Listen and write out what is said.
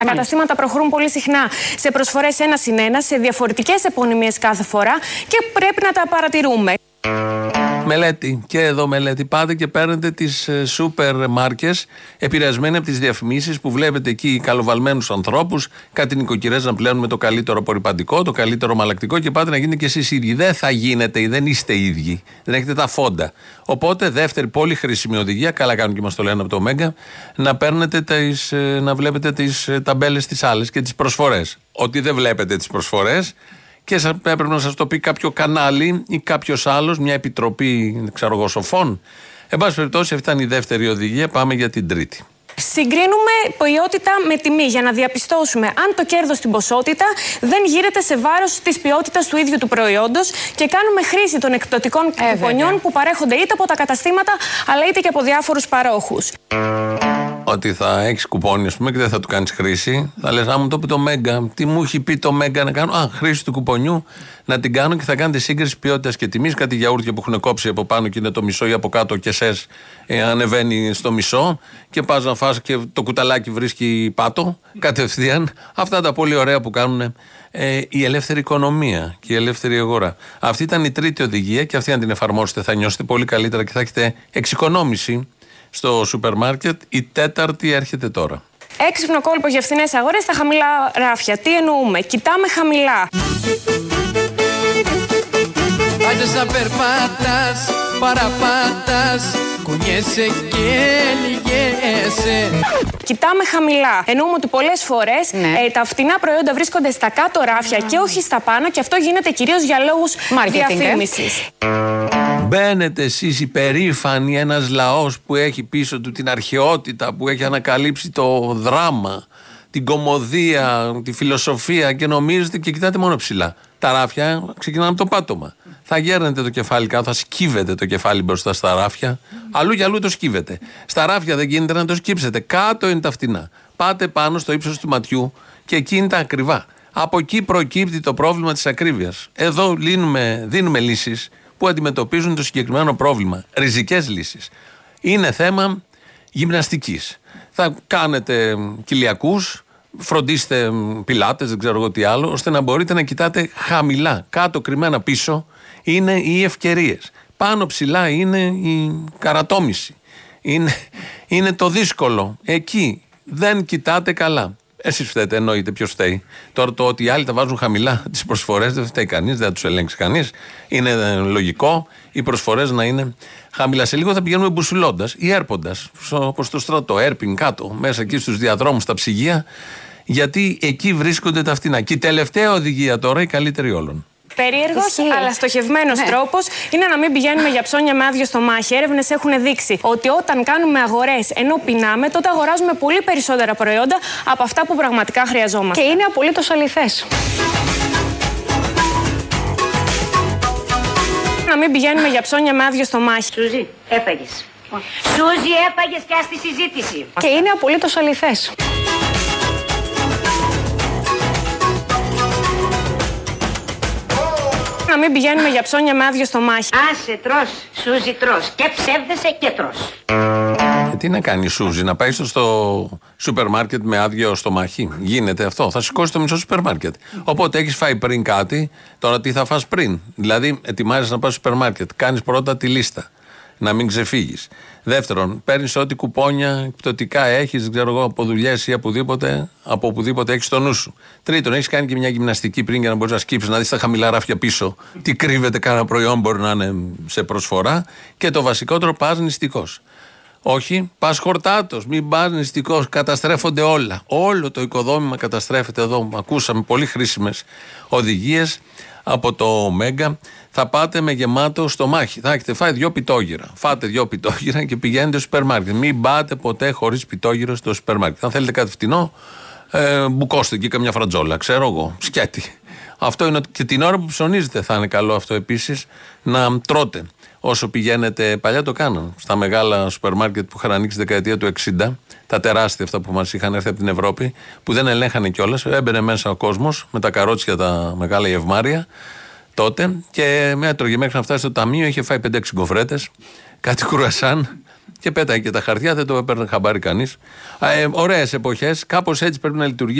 Τα καταστήματα προχωρούν πολύ συχνά σε προσφορές 1+1, σε διαφορετικές επωνυμίες κάθε φορά και πρέπει να τα παρατηρούμε. Μελέτη. Και εδώ μελέτη. Πάτε και παίρνετε τις σούπερ μάρκες επηρεασμένοι από τις διαφημίσεις που βλέπετε εκεί καλοβαλμένους ανθρώπους, κάτι νοικοκυρές να πλένουν με το καλύτερο απορρυπαντικό, το καλύτερο μαλακτικό και πάτε να γίνετε κι εσείς ίδιοι. Δεν θα γίνετε, δεν είστε ίδιοι. Δεν έχετε τα φόντα. Οπότε, δεύτερη πολύ χρήσιμη οδηγία, καλά κάνουν και μας το λένε από το Μέγκα, να βλέπετε τις ταμπέλες τις άλλες και τις προσφορές. Ότι δεν βλέπετε τις προσφορές. Και έπρεπε να σας το πει κάποιο κανάλι ή κάποιος άλλος, μια επιτροπή, ξέρω εγώ, σοφών. Εν πάση περιπτώσει, αυτή ήταν η δεύτερη οδηγία. Πάμε για την τρίτη. Συγκρίνουμε ποιότητα με τιμή για να διαπιστώσουμε αν το κέρδος στην ποσότητα δεν γύρεται σε βάρος της ποιότητας του ίδιου του προϊόντος και κάνουμε χρήση των εκπτωτικών κουπονιών που παρέχονται είτε από τα καταστήματα αλλά είτε και από διάφορους παρόχους. Ότι θα έχεις κουπόνι, ας πούμε, και δεν θα του κάνεις χρήση. Θα λες, μου το πει το Μέγκα. Τι μου έχει πει το Μέγκα να κάνω? Χρήση του κουπονιού να την κάνω και θα κάνετε σύγκριση ποιότητας και τιμής. Κάτι γιαούρτια που έχουν κόψει από πάνω και είναι το μισό ή από κάτω και σες ανεβαίνει στο μισό και πας να φας και το κουταλάκι βρίσκει πάτο κατευθείαν. Αυτά τα πολύ ωραία που κάνουν η ελεύθερη οικονομία και η ελεύθερη αγορά. Αυτή ήταν η τρίτη οδηγία και αυτή αν την εφαρμόσετε θα νιώσετε πολύ καλύτερα και θα έχετε εξοικονόμηση στο σούπερ μάρκετ. Η τέταρτη έρχεται τώρα. Έξυπνο κόλπο για φθηνές αγορές στα χαμηλά ράφια. Τι εννοούμε? Κοιτάμε χαμηλά. Άντε να περπάτας, παραπάτας, κουνιέσαι και λυγέσαι. Κοιτάμε χαμηλά. Εννοούμε ότι πολλές φορές τα φτηνά προϊόντα βρίσκονται στα κάτω ράφια και όχι στα πάνω και αυτό γίνεται κυρίως για λόγους διαφήμισης. Μπαίνετε εσείς υπερήφανοι, ένας λαός που έχει πίσω του την αρχαιότητα, που έχει ανακαλύψει το δράμα, την κωμωδία, τη φιλοσοφία και νομίζετε και κοιτάτε μόνο ψηλά. Τα ράφια ξεκινάνε από το πάτωμα. Θα γέρνετε το κεφάλι κάτω, θα σκύβετε το κεφάλι μπροστά στα ράφια. Αλλού και αλλού το σκύβετε. Στα ράφια δεν γίνεται να το σκύψετε. Κάτω είναι τα φτηνά. Πάτε πάνω στο ύψος του ματιού και εκεί είναι τα ακριβά. Από εκεί προκύπτει το πρόβλημα της ακρίβειας. Εδώ δίνουμε λύσεις που αντιμετωπίζουν το συγκεκριμένο πρόβλημα. Ριζικές λύσεις. Είναι θέμα γυμναστικής. Θα κάνετε κοιλιακούς, φροντίστε πιλάτες, δεν ξέρω εγώ τι άλλο, ώστε να μπορείτε να κοιτάτε χαμηλά. Κάτω κρυμμένα πίσω είναι οι ευκαιρίες. Πάνω ψηλά είναι η καρατόμηση. Είναι το δύσκολο. Εκεί δεν κοιτάτε καλά. Εσείς φταίτε, εννοείται ποιος φταίει. Τώρα το ότι οι άλλοι τα βάζουν χαμηλά τις προσφορές δεν φταίει κανείς, δεν θα τους ελέγξει κανείς. Είναι λογικό οι προσφορές να είναι χαμηλά. Σε λίγο θα πηγαίνουμε μπουσουλώντας ή έρποντας, όπως στο στρατό, έρπιν κάτω, μέσα εκεί στους διαδρόμους, στα ψυγεία, γιατί εκεί βρίσκονται τα φτηνά. Και η τελευταία οδηγία τώρα, η καλύτερη όλων. Περίεργος αλλά στοχευμένος τρόπος είναι να μην πηγαίνουμε για ψώνια με άδειο στομάχι. Έρευνες έχουν δείξει ότι όταν κάνουμε αγορές ενώ πεινάμε, τότε αγοράζουμε πολύ περισσότερα προϊόντα από αυτά που πραγματικά χρειαζόμαστε. Και είναι απολύτως αληθές. Να μην πηγαίνουμε για ψώνια με άδειο στομάχι. Σούζη, έπαγες. Σούζη, έπαγες πια στη συζήτηση. Και είναι απολύτως αληθές. Να μην πηγαίνουμε για ψώνια με άδειο στομάχι. Άσε, τρως, Σούζη, τρως. Και ψεύδεσαι και τρως. Τι να κάνει η Σούζη, να πάει στο σούπερ μάρκετ με άδειο στομάχι? Γίνεται αυτό? Θα σηκώσει το μισό σούπερ μάρκετ. Οπότε έχεις φάει πριν κάτι, τώρα τι θα φας πριν? Δηλαδή, ετοιμάζεσαι να πας στο σούπερ μάρκετ. Κάνεις πρώτα τη λίστα. Να μην ξεφύγεις. Δεύτερον, παίρνεις ό,τι κουπόνια εκπτωτικά έχεις, δεν ξέρω εγώ, από δουλειές ή από οπουδήποτε έχεις στο νου σου. Τρίτον, έχεις κάνει και μια γυμναστική πριν για να μπορείς να σκύψεις, να δεις τα χαμηλά ράφια πίσω. Τι κρύβεται, κάνα προϊόν μπορεί να είναι σε προσφορά. Και το βασικότερο, πας νηστικός. Όχι, πας χορτάτος, μην πας νηστικός, καταστρέφονται όλα. Όλο το οικοδόμημα καταστρέφεται εδώ. Ακούσαμε πολύ χρήσιμες οδηγίες από το Μέγκα. Θα πάτε με γεμάτο στομάχι. Θα έχετε φάει 2 πιτόγυρα. Φάτε 2 πιτόγυρα και πηγαίνετε στο σούπερ μάρκετ. Μην πάτε ποτέ χωρίς πιτόγυρο στο σούπερ μάρκετ. Αν θέλετε κάτι φτηνό, μπουκώστε εκεί καμιά φρατζόλα. Ξέρω εγώ, σκέτη. Αυτό είναι και την ώρα που ψωνίζετε θα είναι καλό αυτό επίσης να τρώτε. Όσο πηγαίνετε, παλιά το κάναν στα μεγάλα σούπερ μάρκετ που είχαν ανοίξει τη δεκαετία του 60, τα τεράστια αυτά που μας είχαν έρθει από την Ευρώπη, που δεν ελέγχανε κιόλας. Έμπαινε μέσα ο κόσμος με τα καρότσια, τα μεγάλα γευμάρια τότε και με έτρωγε μέχρι να φτάσει στο ταμείο. Είχε φάει 5-6 γκοφρέτες, κάτι κρουασάν και πέταγε και τα χαρτιά, δεν το έπαιρνε χαμπάρι κανείς. Ωραίες εποχές, κάπως έτσι πρέπει να λειτουργεί